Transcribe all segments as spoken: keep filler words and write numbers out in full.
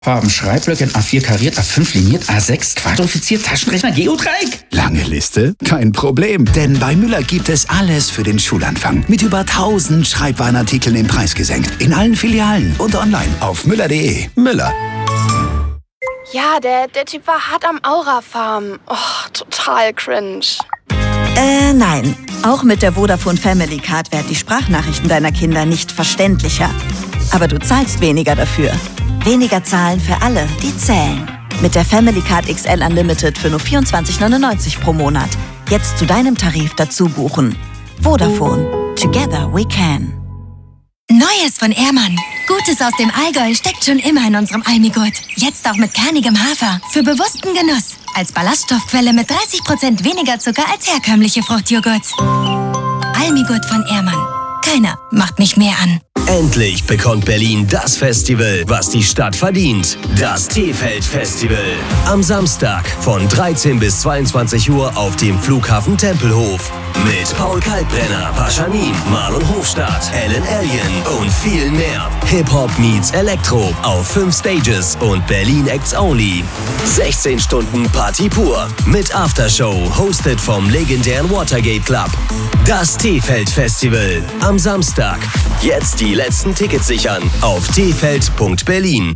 Farben, Schreibblöcke in A vier kariert, A fünf liniert, A sechs quadrifiziert, Taschenrechner, Geodreieck. Lange Liste? Kein Problem, denn bei Müller gibt es alles für den Schulanfang. Mit über tausend Schreibwarenartikeln im Preis gesenkt. In allen Filialen und online auf müller punkt de. Müller. Ja, der, der Typ war hart am Aura-Farm. Oh, total cringe. Äh, nein. Auch mit der Vodafone Family Card werden die Sprachnachrichten deiner Kinder nicht verständlicher. Aber du zahlst weniger dafür. Weniger zahlen für alle, die zählen. Mit der Family Card X L Unlimited für nur vierundzwanzig neunundneunzig pro Monat. Jetzt zu deinem Tarif dazu buchen. Vodafone. Together we can. Neues von Ehrmann. Gutes aus dem Allgäu steckt schon immer in unserem Almigurt. Jetzt auch mit kernigem Hafer. Für bewussten Genuss. Als Ballaststoffquelle mit dreißig Prozent weniger Zucker als herkömmliche Fruchtjoghurts. Almigurt von Ehrmann. Keiner macht mich mehr an. Endlich bekommt Berlin das Festival, was die Stadt verdient. Das T-Feld-Festival. Am Samstag von dreizehn bis zweiundzwanzig Uhr auf dem Flughafen Tempelhof. Mit Paul Kalkbrenner, Paschanin, Marlon Hofstadt, Ellen Allien und viel mehr. Hip-Hop meets Elektro auf fünf Stages und Berlin Acts Only. sechzehn Stunden Party pur mit Aftershow, hosted vom legendären Watergate Club. Das T-Feld-Festival am Samstag. Jetzt die letzten Tickets sichern auf t feld punkt berlin.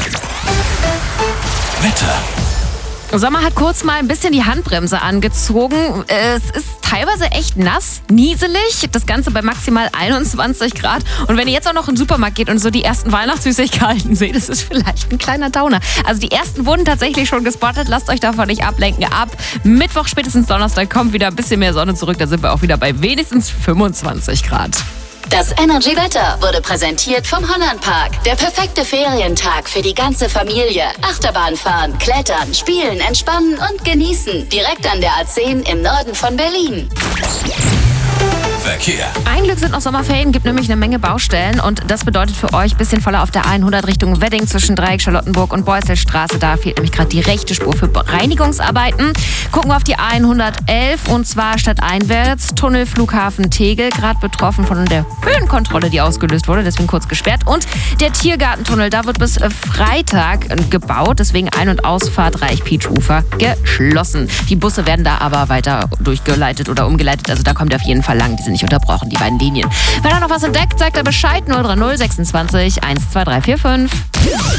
Wetter. Sommer hat kurz mal ein bisschen die Handbremse angezogen. Es ist teilweise echt nass, nieselig. Das Ganze bei maximal einundzwanzig Grad. Und wenn ihr jetzt auch noch in den Supermarkt geht und so die ersten Weihnachtssüßigkeiten seht, das ist vielleicht ein kleiner Downer. Also die ersten wurden tatsächlich schon gespottet. Lasst euch davon nicht ablenken. Ab Mittwoch, spätestens Donnerstag kommt wieder ein bisschen mehr Sonne zurück. Da sind wir auch wieder bei wenigstens fünfundzwanzig Grad. Das Energy-Wetter wurde präsentiert vom Hollandpark. Der perfekte Ferientag für die ganze Familie. Achterbahn fahren, klettern, spielen, entspannen und genießen. Direkt an der A zehn im Norden von Berlin. Verkehr. Ein Glück sind noch Sommerferien, gibt nämlich eine Menge Baustellen und das bedeutet für euch ein bisschen voller auf der hundert Richtung Wedding zwischen Dreieck, Charlottenburg und Beusselstraße. Da fehlt nämlich gerade die rechte Spur für Reinigungsarbeiten. Gucken wir auf die hundertelf und zwar stadteinwärts. Tunnel Flughafen Tegel, gerade betroffen von der Höhenkontrolle, die ausgelöst wurde, deswegen kurz gesperrt. Und der Tiergartentunnel, da wird bis Freitag gebaut, deswegen Ein- und Ausfahrt Reich-Pietsch-Ufer geschlossen. Die Busse werden da aber weiter durchgeleitet oder umgeleitet, also da kommt ihr auf jeden Fall lang. Die sind nicht unterbrochen, die beiden Linien. Wenn ihr noch was entdeckt, sagt er Bescheid. null drei null sechsundzwanzig eins zwei drei vier fünf.